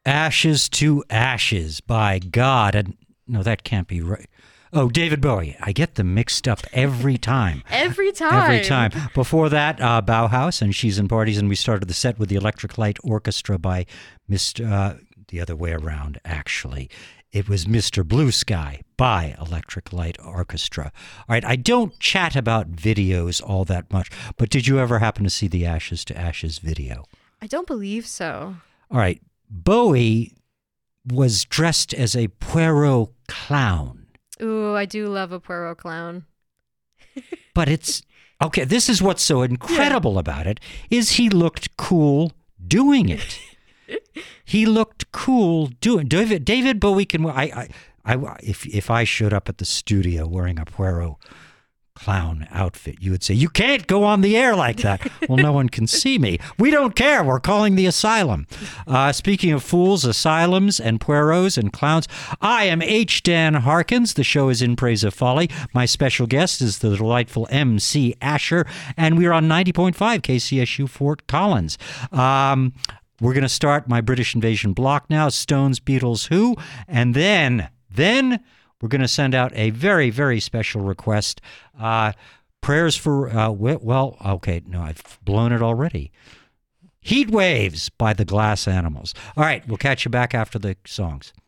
Ashes to Ashes, by God. And no, that can't be right. Oh, David Bowie. I get them mixed up every time. Every time. Every time. Before that, Bauhaus and She's in Parties, and we started the set with the Electric Light Orchestra by Mr. The other way around, actually. It was Mr. Blue Sky by Electric Light Orchestra. All right, I don't chat about videos all that much, but did you ever happen to see the Ashes to Ashes video? I don't believe so. All right, Bowie was dressed as a Poirot clown. Ooh, I do love a Poirot clown. But it's, okay, this is what's so incredible about it, is he looked cool doing it. He looked cool doing. David Bowie can. If I showed up at the studio wearing a Poirot clown outfit, you would say, "You can't go on the air like that." Well, no one can see me. We don't care. We're calling the asylum. Speaking of fools, asylums, and Poirots and clowns, I am H. Dan Harkins. The show is In Praise of Folly. My special guest is the delightful M.C. Asher, and we're on 90.5 KCSU Fort Collins. We're going to start my British Invasion block now, Stones, Beatles, Who, and then we're going to send out a very, very special request. Prayers for, I've blown it already. Heat Waves by the Glass Animals. All right, we'll catch you back after the songs.